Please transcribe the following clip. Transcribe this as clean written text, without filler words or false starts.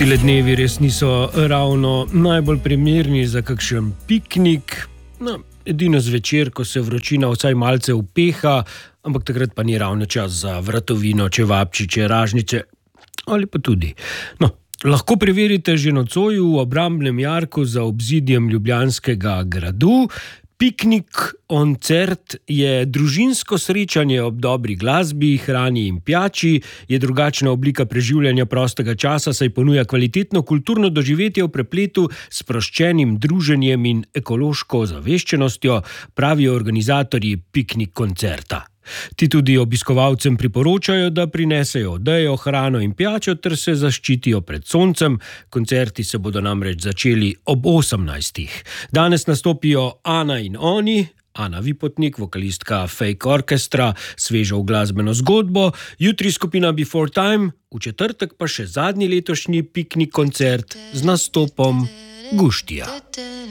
Tile dnevi res niso ravno najbolj primerni za kakšen piknik. No, edino zvečer, ko se vročina vsaj malce upeha, ampak takrat pa ni ravno čas za vratovino, čevapčiče, ražnice ali pa tudi. No, lahko preverite že nocoj v obrambnem jarku za obzidjem Ljubljanskega gradu. Piknik koncert je družinsko srečanje ob dobri glasbi, hrani in pijači, je drugačna oblika preživljanja prostega časa, saj ponuja kvalitetno kulturno doživetje v prepletu s sproščenim druženjem in ekološko ozaveščenostjo, pravijo organizatorji piknik koncerta. Ti tudi obiskovalcem priporočajo, da prinesejo odejo, hrano in pijačo ter se zaščitijo pred soncem. Koncerti se bodo namreč začeli ob 18. Danes nastopijo Ana in oni, Ana Vipotnik, vokalistka Fake Orchestra, svežo glasbeno zgodbo, jutri skupina Before Time, v četrtek pa še zadnji letošnji piknik koncert z nastopom Guštija.